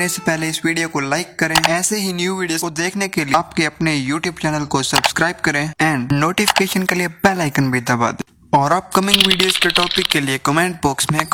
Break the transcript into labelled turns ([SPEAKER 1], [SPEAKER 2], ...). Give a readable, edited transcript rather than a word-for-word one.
[SPEAKER 1] करने से पहले इस वीडियो को लाइक करें। ऐसे ही न्यू वीडियोस को देखने के लिए आपके अपने YouTube चैनल को सब्सक्राइब करें एंड नोटिफिकेशन के लिए बेल आइकन भी दबा दें। और अपकमिंग वीडियोस के टॉपिक के लिए कमेंट बॉक्स में